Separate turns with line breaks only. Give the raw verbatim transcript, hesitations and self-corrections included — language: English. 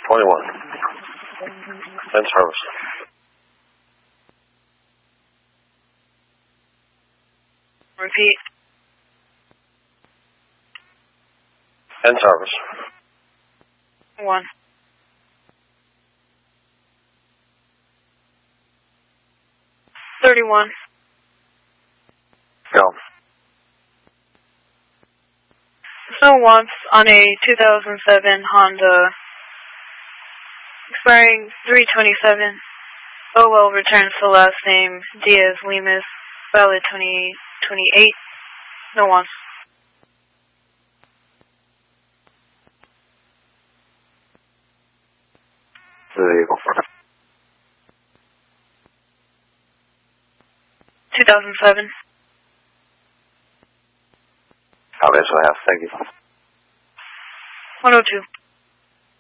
twenty-one. End service.
Repeat.
End service.
One. Thirty-one.
Go.
Snow once on a two thousand seven Honda, expiring three twenty-seven. Oh well returns to last name Diaz Lemus, valid twenty twenty-eight. No once.
There you go.
two thousand seven.
Copy, that's what I have. Thank you.
one oh two.